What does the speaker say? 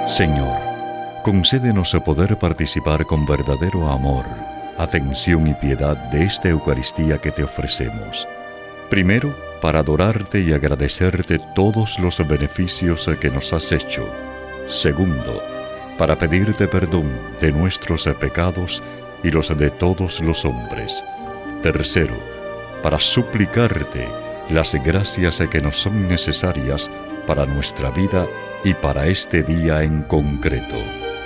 Señor, concédenos a poder participar con verdadero amor, atención y piedad de esta Eucaristía que te ofrecemos. Primero, para adorarte y agradecerte todos los beneficios que nos has hecho. Segundo, para pedirte perdón de nuestros pecados y los de todos los hombres. Tercero, para suplicarte las gracias que nos son necesarias para nuestra vida y para este día en concreto.